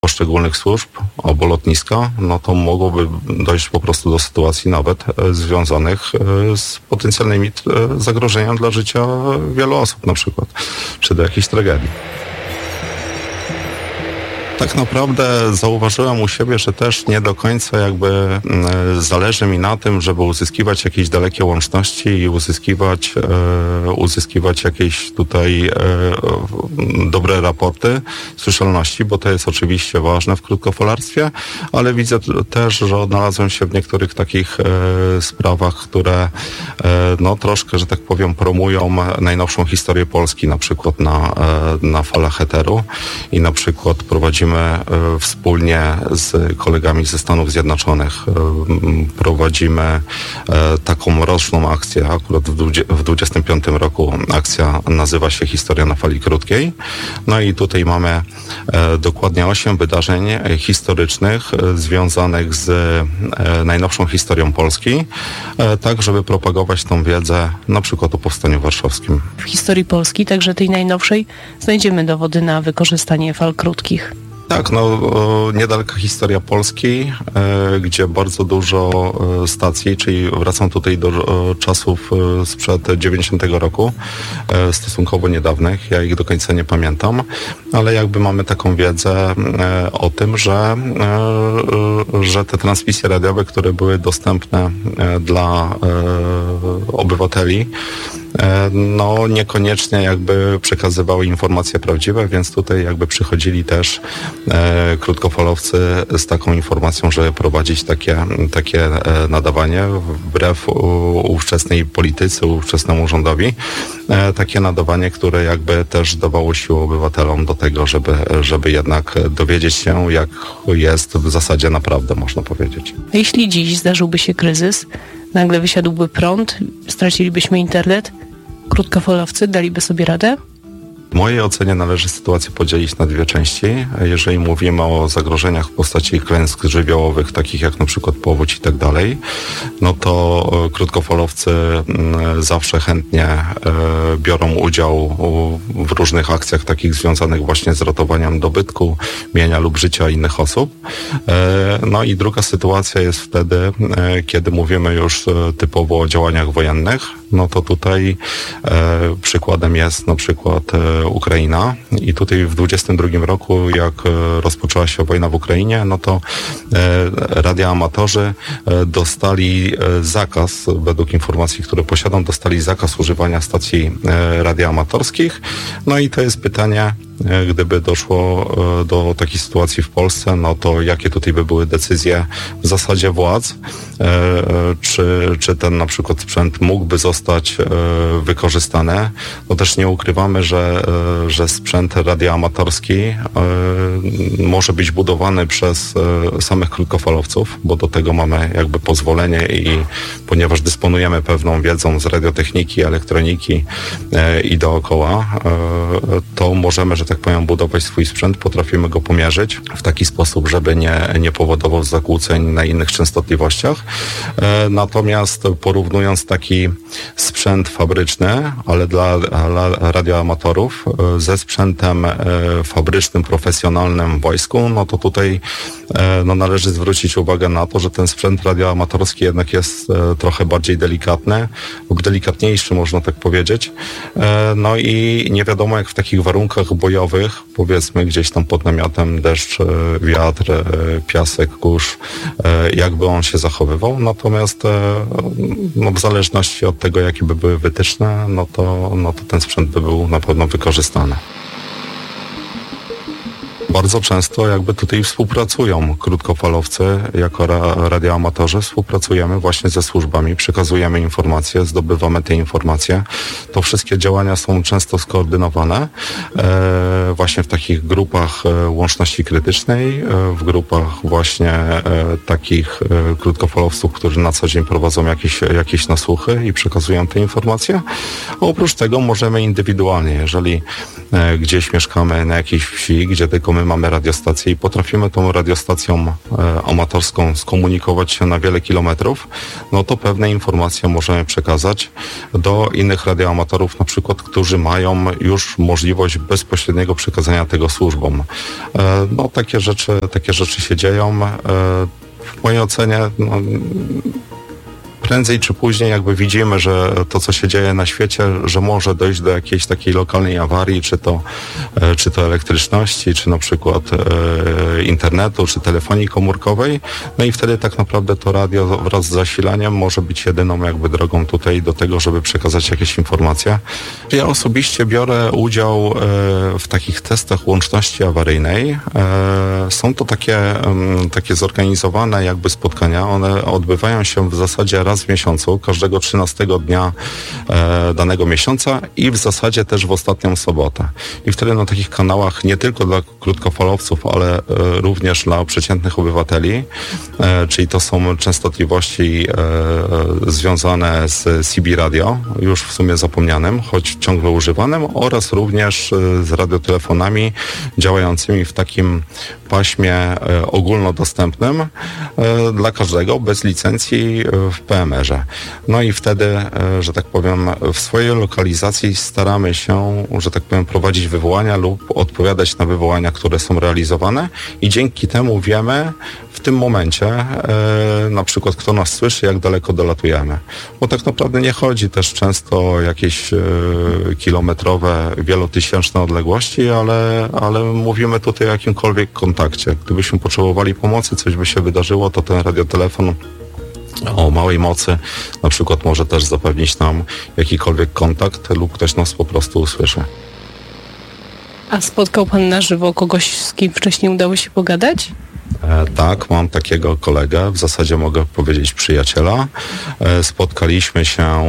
poszczególnych służb albo lotniska, no to mogłoby dojść po prostu do sytuacji nawet związanych z potencjalnymi zagrożeniami dla życia wielu osób na przykład, czy do jakiejś tragedii. Tak naprawdę zauważyłem u siebie, że też nie do końca jakby zależy mi na tym, żeby uzyskiwać jakieś dalekie łączności i uzyskiwać jakieś tutaj dobre raporty słyszalności, bo to jest oczywiście ważne w krótkofalarstwie, ale widzę też, że odnalazłem się w niektórych takich sprawach, które no troszkę, że tak powiem, promują najnowszą historię Polski, na przykład na falach eteru i na przykład prowadzimy wspólnie z kolegami ze Stanów Zjednoczonych prowadzimy taką roczną akcję, akurat w 25 roku akcja nazywa się Historia na fali krótkiej. No i tutaj mamy dokładnie 8 wydarzeń historycznych związanych z najnowszą historią Polski, tak żeby propagować tą wiedzę na przykład o Powstaniu Warszawskim. W historii Polski, także tej najnowszej, znajdziemy dowody na wykorzystanie fal krótkich. Tak, no niedaleka historia Polski, gdzie bardzo dużo stacji, czyli wracam tutaj do czasów sprzed 90 roku, stosunkowo niedawnych, ja ich do końca nie pamiętam, ale jakby mamy taką wiedzę o tym, że te transmisje radiowe, które były dostępne dla obywateli, no niekoniecznie jakby przekazywały informacje prawdziwe, więc tutaj jakby przychodzili też krótkofalowcy z taką informacją, żeby prowadzić takie nadawanie wbrew ówczesnej polityce, ówczesnemu rządowi. Takie nadawanie, które jakby też dawało siłę obywatelom do tego, żeby jednak dowiedzieć się, jak jest w zasadzie naprawdę, można powiedzieć. A jeśli dziś zdarzyłby się kryzys, nagle wysiadłby prąd, stracilibyśmy internet, krótkofalowcy daliby sobie radę? W mojej ocenie należy sytuację podzielić na dwie części. Jeżeli mówimy o zagrożeniach w postaci klęsk żywiołowych, takich jak na przykład powódź i tak dalej, no to krótkofalowcy zawsze chętnie biorą udział w różnych akcjach takich związanych właśnie z ratowaniem dobytku, mienia lub życia innych osób. No i druga sytuacja jest wtedy, kiedy mówimy już typowo o działaniach wojennych, no to tutaj przykładem jest na przykład Ukraina i tutaj w 22 roku, jak rozpoczęła się wojna w Ukrainie, no to radioamatorzy dostali zakaz, według informacji, które posiadam, dostali zakaz używania stacji radioamatorskich. No i to jest pytanie, gdyby doszło do takiej sytuacji w Polsce, no to jakie tutaj by były decyzje w zasadzie władz, czy ten na przykład sprzęt mógłby zostać wykorzystany. No też nie ukrywamy, że sprzęt radioamatorski może być budowany przez samych krótkofalowców, bo do tego mamy jakby pozwolenie i ponieważ dysponujemy pewną wiedzą z radiotechniki, elektroniki i dookoła, to możemy, że tak powiem, budować swój sprzęt, potrafimy go pomierzyć w taki sposób, żeby nie powodował zakłóceń na innych częstotliwościach. Natomiast porównując taki sprzęt fabryczny, ale dla radioamatorów ze sprzętem fabrycznym, profesjonalnym w wojsku, no to tutaj no należy zwrócić uwagę na to, że ten sprzęt radioamatorski jednak jest trochę bardziej delikatny lub delikatniejszy, można tak powiedzieć. No i nie wiadomo, jak w takich warunkach bojowych, powiedzmy gdzieś tam pod namiotem, deszcz, wiatr, piasek, kurz, jakby on się zachowywał. Natomiast no w zależności od tego, jakie by były wytyczne, no to ten sprzęt by był na pewno wykorzystany. Bardzo często jakby tutaj współpracują krótkofalowcy jako radioamatorzy, współpracujemy właśnie ze służbami, przekazujemy informacje, zdobywamy te informacje. To wszystkie działania są często skoordynowane właśnie w takich grupach łączności krytycznej, w grupach właśnie takich krótkofalowców, którzy na co dzień prowadzą jakieś nasłuchy i przekazują te informacje. A oprócz tego możemy indywidualnie, jeżeli gdzieś mieszkamy na jakiejś wsi, gdzie tylko my mamy radiostację i potrafimy tą radiostacją amatorską skomunikować się na wiele kilometrów, no to pewne informacje możemy przekazać do innych radioamatorów, na przykład, którzy mają już możliwość bezpośredniego przekazania tego służbom. No takie rzeczy się dzieją. W mojej ocenie prędzej czy później jakby widzimy, że to, co się dzieje na świecie, że może dojść do jakiejś takiej lokalnej awarii, czy to elektryczności, czy na przykład internetu, czy telefonii komórkowej. No i wtedy tak naprawdę to radio wraz z zasilaniem może być jedyną jakby drogą tutaj do tego, żeby przekazać jakieś informacje. Ja osobiście biorę udział w takich testach łączności awaryjnej. Są to takie zorganizowane jakby spotkania. One odbywają się w zasadzie raz w miesiącu, każdego 13 dnia danego miesiąca i w zasadzie też w ostatnią sobotę. I wtedy na takich kanałach nie tylko dla krótkofalowców, ale również dla przeciętnych obywateli, czyli to są częstotliwości związane z CB Radio, już w sumie zapomnianym, choć ciągle używanym, oraz również z radiotelefonami działającymi w takim paśmie ogólnodostępnym dla każdego, bez licencji w PMR-ze. No i wtedy, że tak powiem, w swojej lokalizacji staramy się, że tak powiem, prowadzić wywołania lub odpowiadać na wywołania, które są realizowane i dzięki temu wiemy w tym momencie na przykład, kto nas słyszy, jak daleko dolatujemy. Bo tak naprawdę nie chodzi też często o jakieś kilometrowe, wielotysięczne odległości, ale mówimy tutaj o jakimkolwiek kontakcie. Gdybyśmy potrzebowali pomocy, coś by się wydarzyło, to ten radiotelefon o małej mocy na przykład może też zapewnić nam jakikolwiek kontakt lub ktoś nas po prostu usłyszy. A spotkał pan na żywo kogoś, z kim wcześniej udało się pogadać? Tak, mam takiego kolegę, w zasadzie mogę powiedzieć przyjaciela. Spotkaliśmy się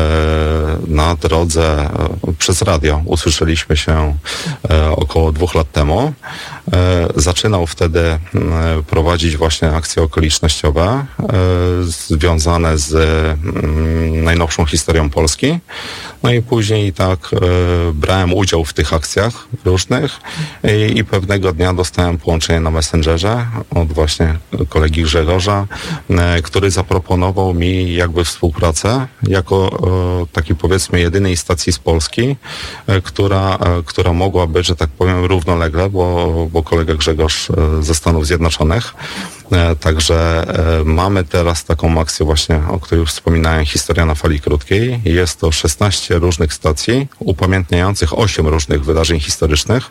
na drodze przez radio. Usłyszeliśmy się około 2 lat temu. Zaczynał wtedy prowadzić właśnie akcje okolicznościowe związane z najnowszą historią Polski. No i później tak brałem udział w tych akcjach różnych i pewnego dnia dostałem połączenie na Messengerze od właśnie kolegi Grzegorza, który zaproponował mi jakby współpracę jako takiej powiedzmy jedynej stacji z Polski, która mogłaby, że tak powiem, równolegle, bo kolega Grzegorz ze Stanów Zjednoczonych. Także mamy teraz taką akcję właśnie, o której już wspominałem, Historia na fali krótkiej. Jest to 16 różnych stacji upamiętniających 8 różnych wydarzeń historycznych.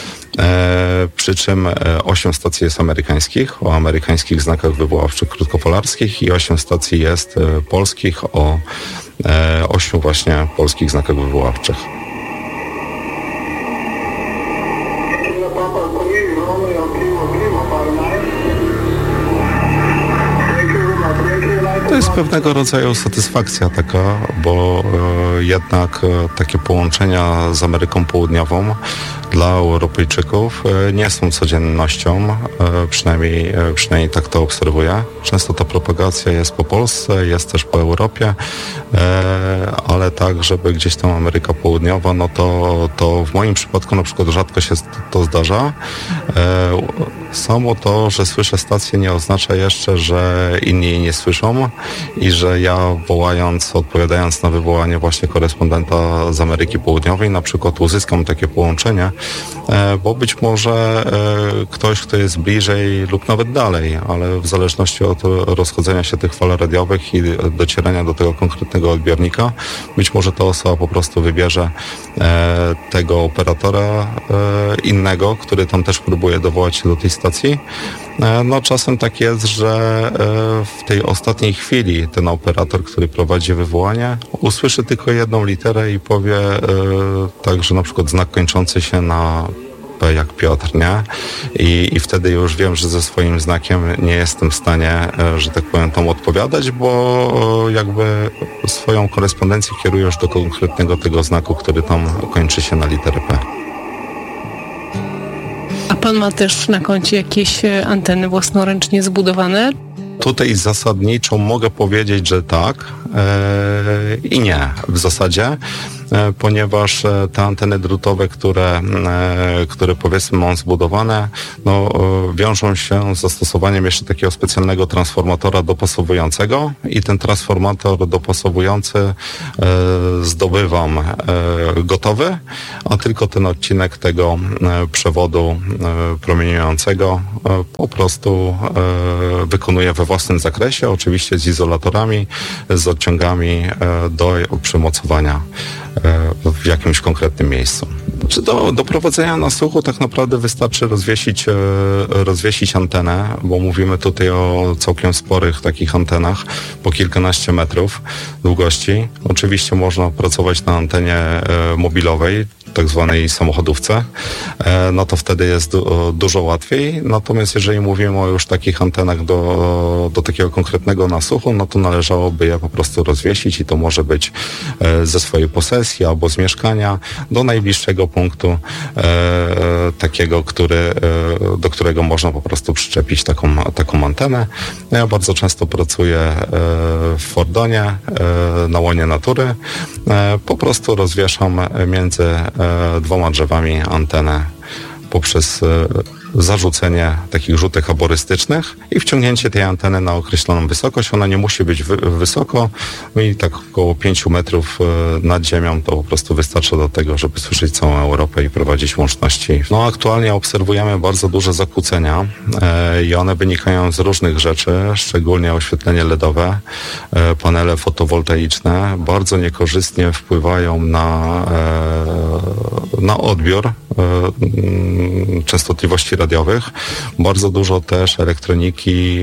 Przy czym 8 stacji jest amerykańskich, o amerykańskich znakach wywoławczych krótkofalarskich i 8 stacji jest polskich o 8 właśnie polskich znakach wywoławczych. To jest pewnego rodzaju satysfakcja taka, bo jednak takie połączenia z Ameryką Południową dla Europejczyków nie są codziennością, przynajmniej tak to obserwuję. Często ta propagacja jest po Polsce, jest też po Europie, ale tak, żeby gdzieś tam Ameryka Południowa, no to w moim przypadku na przykład rzadko się to zdarza. Samo to, że słyszę stację, nie oznacza jeszcze, że inni jej nie słyszą i że ja odpowiadając na wywołanie właśnie korespondenta z Ameryki Południowej, na przykład uzyskam takie połączenie, bo być może ktoś, kto jest bliżej lub nawet dalej, ale w zależności od rozchodzenia się tych fal radiowych i docierania do tego konkretnego odbiornika, być może ta osoba po prostu wybierze tego operatora innego, który tam też próbuje dowołać się do tej stacji. No czasem tak jest, że w tej ostatniej chwili ten operator, który prowadzi wywołanie, usłyszy tylko jedną literę i powie także na przykład znak kończący się na P jak Piotr, nie? I wtedy już wiem, że ze swoim znakiem nie jestem w stanie, że tak powiem, tam odpowiadać, bo jakby swoją korespondencję kierujesz do konkretnego tego znaku, który tam kończy się na literę P. A pan ma też na koncie jakieś anteny własnoręcznie zbudowane? Tutaj zasadniczo mogę powiedzieć, że tak i nie w zasadzie. ponieważ te anteny drutowe, które powiedzmy mam zbudowane, no, wiążą się z zastosowaniem jeszcze takiego specjalnego transformatora dopasowującego i ten transformator dopasowujący zdobywam gotowy, a tylko ten odcinek tego przewodu promieniującego po prostu wykonuję we własnym zakresie, oczywiście z izolatorami, z odciągami do przymocowania w jakimś konkretnym miejscu. Czy do prowadzenia nasłuchu tak naprawdę wystarczy rozwiesić antenę, bo mówimy tutaj o całkiem sporych takich antenach po kilkanaście metrów długości. Oczywiście można pracować na antenie mobilowej, tak zwanej samochodówce, no to wtedy jest dużo łatwiej. Natomiast jeżeli mówimy o już takich antenach do takiego konkretnego nasłuchu, no to należałoby je po prostu rozwiesić i to może być ze swojej posesji albo z mieszkania do najbliższego punktu takiego, do którego można po prostu przyczepić taką antenę. Ja bardzo często pracuję w Fordonie, na łonie natury. Po prostu rozwieszam między dwoma drzewami antenę poprzez zarzucenie takich rzutek aborystycznych i wciągnięcie tej anteny na określoną wysokość. Ona nie musi być wysoko i tak około 5 metrów nad ziemią to po prostu wystarcza do tego, żeby słyszeć całą Europę i prowadzić łączności. No aktualnie obserwujemy bardzo duże zakłócenia i one wynikają z różnych rzeczy, szczególnie oświetlenie LEDowe, panele fotowoltaiczne bardzo niekorzystnie wpływają na odbiór częstotliwości radiowych. Bardzo dużo też elektroniki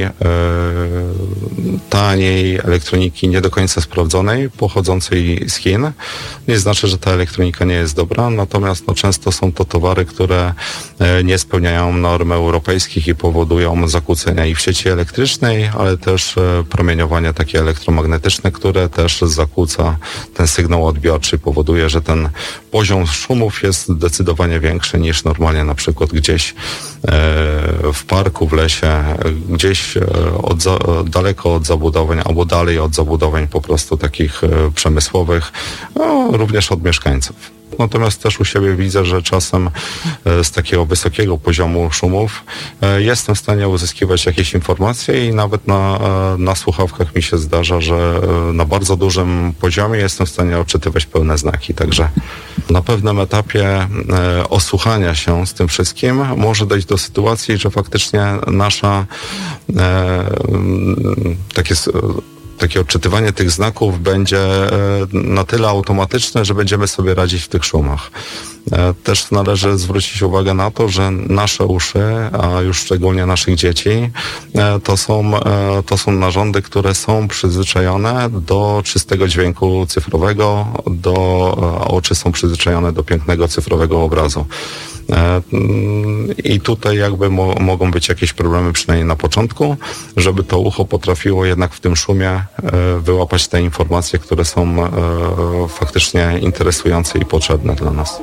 taniej, elektroniki nie do końca sprawdzonej, pochodzącej z Chin. Nie znaczy, że ta elektronika nie jest dobra, natomiast no, często są to towary, które nie spełniają norm europejskich i powodują zakłócenia i w sieci elektrycznej, ale też promieniowanie takie elektromagnetyczne, które też zakłóca ten sygnał odbiorczy, powoduje, że ten poziom szumów jest zdecydowanie większy niż normalnie na przykład gdzieś w parku, w lesie, gdzieś daleko od zabudowań albo dalej od zabudowań po prostu takich przemysłowych, no, również od mieszkańców. Natomiast też u siebie widzę, że czasem z takiego wysokiego poziomu szumów jestem w stanie uzyskiwać jakieś informacje i nawet na słuchawkach mi się zdarza, że na bardzo dużym poziomie jestem w stanie odczytywać pełne znaki. Także na pewnym etapie osłuchania się z tym wszystkim może dojść do sytuacji, że faktycznie nasza takie odczytywanie tych znaków będzie na tyle automatyczne, że będziemy sobie radzić w tych szumach. Też należy zwrócić uwagę na to, że nasze uszy, a już szczególnie naszych dzieci, to są narządy, które są przyzwyczajone do czystego dźwięku cyfrowego, a oczy są przyzwyczajone do pięknego cyfrowego obrazu. I tutaj jakby mogą być jakieś problemy, przynajmniej na początku, żeby to ucho potrafiło jednak w tym szumie wyłapać te informacje, które są faktycznie interesujące i potrzebne dla nas.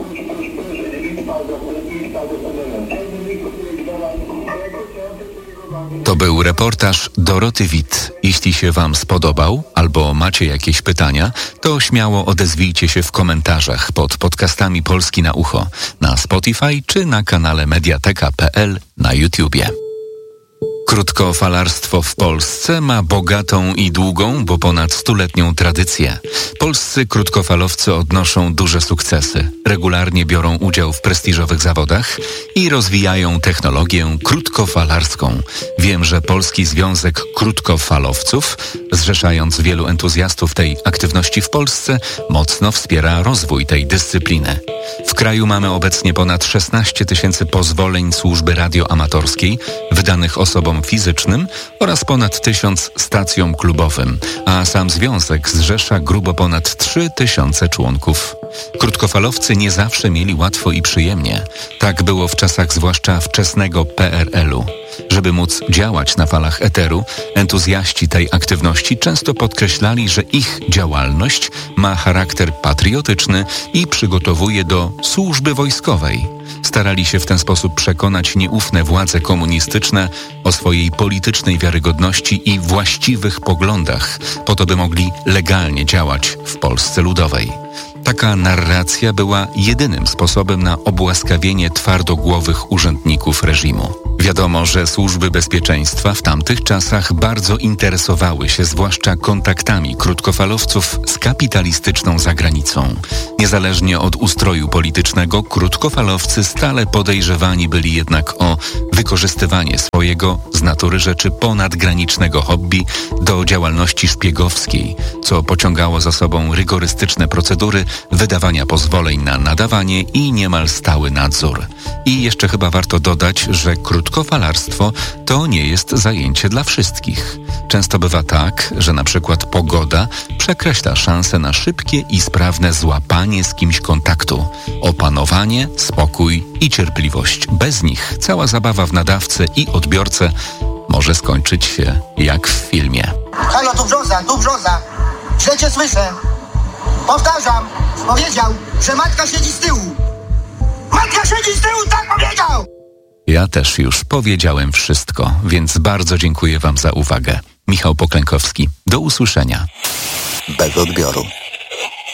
To był reportaż Doroty Witt. Jeśli się Wam spodobał albo macie jakieś pytania, to śmiało odezwijcie się w komentarzach pod podcastami Polski na Ucho na Spotify czy na kanale mediateka.pl na YouTubie. Krótkofalarstwo w Polsce ma bogatą i długą, bo ponad 100-letnią tradycję. Polscy krótkofalowcy odnoszą duże sukcesy, regularnie biorą udział w prestiżowych zawodach i rozwijają technologię krótkofalarską. Wiem, że Polski Związek Krótkofalowców, zrzeszając wielu entuzjastów tej aktywności w Polsce, mocno wspiera rozwój tej dyscypliny. W kraju mamy obecnie ponad 16 000 pozwoleń służby radioamatorskiej wydanych osobom fizycznym oraz ponad 1000 stacjom klubowym, a sam związek zrzesza grubo ponad 3000 członków. Krótkofalowcy nie zawsze mieli łatwo i przyjemnie. Tak było w czasach zwłaszcza wczesnego PRL-u. Żeby móc działać na falach eteru, entuzjaści tej aktywności często podkreślali, że ich działalność ma charakter patriotyczny i przygotowuje do służby wojskowej. Starali się w ten sposób przekonać nieufne władze komunistyczne o swojej politycznej wiarygodności i właściwych poglądach, po to by mogli legalnie działać w Polsce Ludowej. Taka narracja była jedynym sposobem na obłaskawienie twardogłowych urzędników reżimu. Wiadomo, że służby bezpieczeństwa w tamtych czasach bardzo interesowały się zwłaszcza kontaktami krótkofalowców z kapitalistyczną zagranicą. Niezależnie od ustroju politycznego, krótkofalowcy stale podejrzewani byli jednak o wykorzystywanie swojego, z natury rzeczy ponadgranicznego hobby do działalności szpiegowskiej, co pociągało za sobą rygorystyczne procedury wydawania pozwoleń na nadawanie i niemal stały nadzór. I jeszcze chyba warto dodać, że krótkofalarstwo to nie jest zajęcie dla wszystkich. Często bywa tak, że na przykład pogoda przekreśla szanse na szybkie i sprawne złapanie z kimś kontaktu. Opanowanie, spokój i cierpliwość. Bez nich cała zabawa w nadawcę i odbiorcę może skończyć się jak w filmie. Halo, tu brzoza. Źle cię słyszę. Powtarzam, powiedział, że matka siedzi z tyłu. Matka siedzi z tyłu, tak powiedział! Ja też już powiedziałem wszystko, więc bardzo dziękuję Wam za uwagę. Michał Poklękowski. Do usłyszenia. Bez odbioru.